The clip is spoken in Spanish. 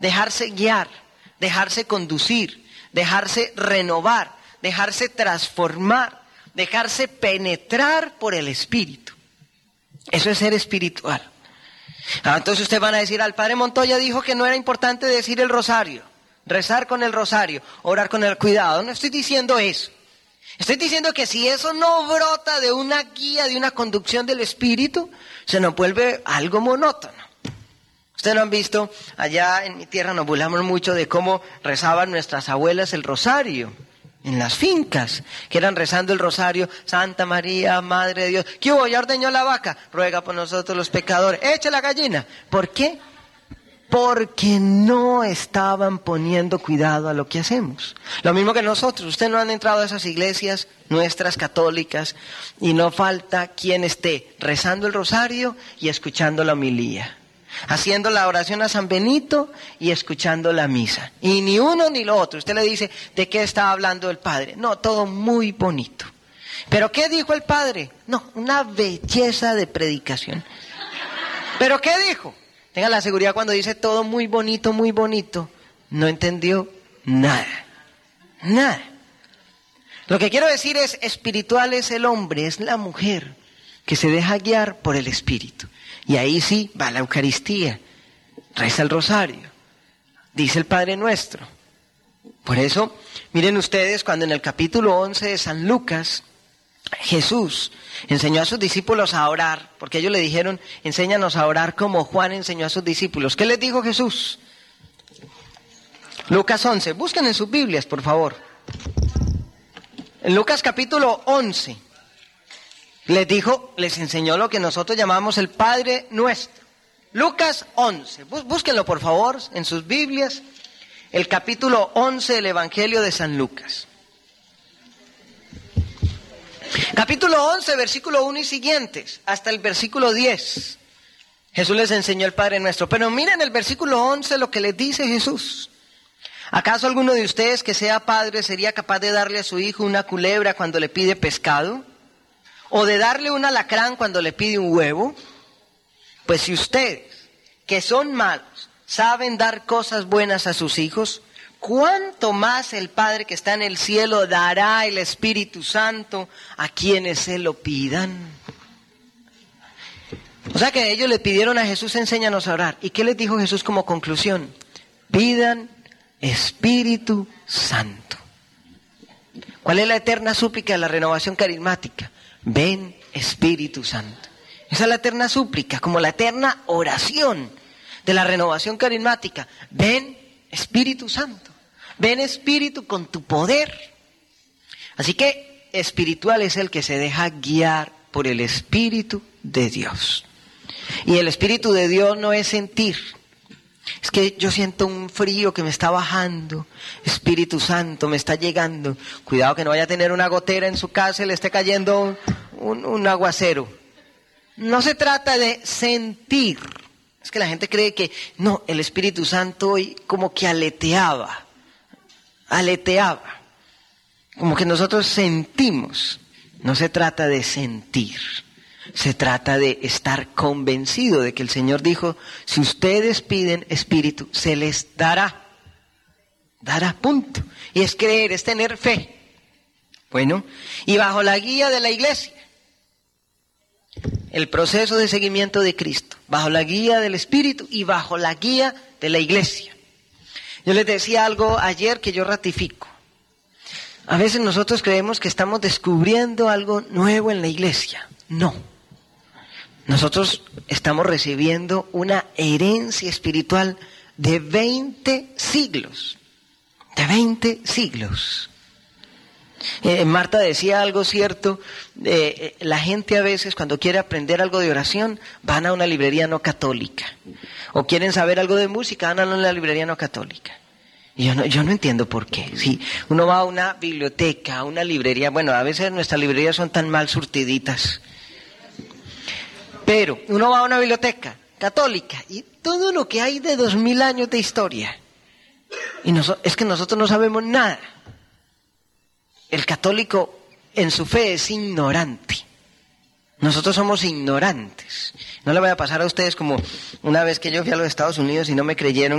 dejarse guiar, dejarse conducir, dejarse renovar, dejarse transformar, dejarse penetrar por el Espíritu. Eso es ser espiritual. Entonces ustedes van a decir, al Padre Montoya dijo que no era importante decir el rosario, rezar con el rosario, orar con el cuidado. No estoy diciendo eso. Estoy diciendo que si eso no brota de una guía, de una conducción del Espíritu, se nos vuelve algo monótono. Ustedes no han visto, allá en mi tierra nos burlamos mucho de cómo rezaban nuestras abuelas el rosario. En las fincas, que eran rezando el rosario, Santa María, Madre de Dios. ¿Qué hubo? Ya ordeñó la vaca, ruega por nosotros los pecadores. Echa la gallina. ¿Por qué? Porque no estaban poniendo cuidado a lo que hacemos. Lo mismo que nosotros. Ustedes no han entrado a esas iglesias nuestras católicas y no falta quien esté rezando el rosario y escuchando la homilía, haciendo la oración a San Benito y escuchando la misa. Y ni uno ni lo otro. Usted le dice, ¿de qué está hablando el Padre? No, todo muy bonito. ¿Pero qué dijo el Padre? No, una belleza de predicación. ¿Pero qué dijo? Tenga la seguridad cuando dice todo muy bonito, no entendió nada. Nada. Lo que quiero decir es, espiritual es el hombre, es la mujer que se deja guiar por el Espíritu. Y ahí sí va la Eucaristía, reza el rosario, dice el Padre Nuestro. Por eso, miren ustedes, cuando en el capítulo 11 de San Lucas, Jesús enseñó a sus discípulos a orar, porque ellos le dijeron, enséñanos a orar como Juan enseñó a sus discípulos. ¿Qué les dijo Jesús? Lucas 11, busquen en sus Biblias, por favor. En Lucas capítulo 11. Les enseñó lo que nosotros llamamos el Padre Nuestro. Lucas 11, búsquenlo por favor en sus Biblias, el capítulo 11 del Evangelio de San Lucas. Capítulo 11, versículo 1 y siguientes, hasta el versículo 10. Jesús les enseñó el Padre Nuestro. Pero miren el versículo 11 lo que les dice Jesús. ¿Acaso alguno de ustedes que sea padre sería capaz de darle a su hijo una culebra cuando le pide pescado? ¿O de darle un alacrán cuando le pide un huevo? Pues si ustedes, que son malos, saben dar cosas buenas a sus hijos, ¿cuánto más el Padre que está en el cielo dará el Espíritu Santo a quienes se lo pidan? O sea que ellos le pidieron a Jesús, enséñanos a orar. ¿Y qué les dijo Jesús como conclusión? Pidan Espíritu Santo. ¿Cuál es la eterna súplica de la renovación carismática? Ven Espíritu Santo. Esa es la eterna súplica, como la eterna oración de la renovación carismática. Ven Espíritu Santo. Ven Espíritu con tu poder. Así que espiritual es el que se deja guiar por el Espíritu de Dios. Y el Espíritu de Dios no es sentir. Es que yo siento un frío que me está bajando. Espíritu Santo me está llegando. Cuidado que no vaya a tener una gotera en su casa y le esté cayendo un aguacero. No se trata de sentir. Es que la gente cree que no, el Espíritu Santo hoy como que aleteaba. Como que nosotros sentimos. No se trata de sentir. Se trata de estar convencido de que el Señor dijo, si ustedes piden Espíritu, se les dará. Dará, punto. Y es creer, es tener fe. Bueno, y bajo la guía de la iglesia, el proceso de seguimiento de Cristo, bajo la guía del Espíritu y bajo la guía de la iglesia. Yo les decía algo ayer que yo ratifico. A veces nosotros creemos que estamos descubriendo algo nuevo en la iglesia. No. Nosotros estamos recibiendo una herencia espiritual de 20 siglos. De 20 siglos. Marta decía algo cierto, la gente a veces cuando quiere aprender algo de oración van a una librería no católica, o quieren saber algo de música van a una librería no católica. Y yo no entiendo por qué. Si uno va a una biblioteca, a una librería, bueno, a veces nuestras librerías son tan mal surtiditas, pero uno va a una biblioteca católica y todo lo que hay de 2000 años de historia, y es que nosotros no sabemos nada. El católico en su fe es ignorante. Nosotros somos ignorantes. No le voy a pasar a ustedes como una vez que yo fui a los Estados Unidos y no me creyeron